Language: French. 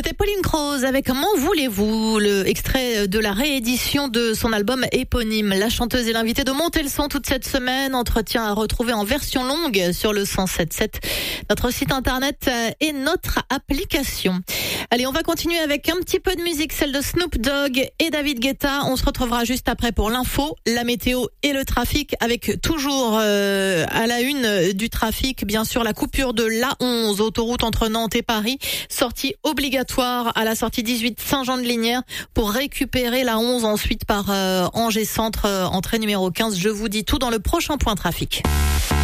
C'était Pauline Croze avec M'en voulez-vous, le extrait de la réédition de son album éponyme. La chanteuse est l'invitée de Monter le son toute cette semaine. Entretien à retrouver en version longue sur le 107.7, notre site internet et notre application. Allez, on va continuer avec un petit peu de musique, celle de Snoop Dogg et David Guetta. On se retrouvera juste après pour l'info, la météo et le trafic, avec toujours à la une du trafic, bien sûr, la coupure de l'A11, autoroute entre Nantes et Paris, sortie obligatoire à la sortie 18 Saint-Jean-de-Lignières pour récupérer l'A11 ensuite par Angers Centre, entrée numéro 15. Je vous dis tout dans le prochain point trafic.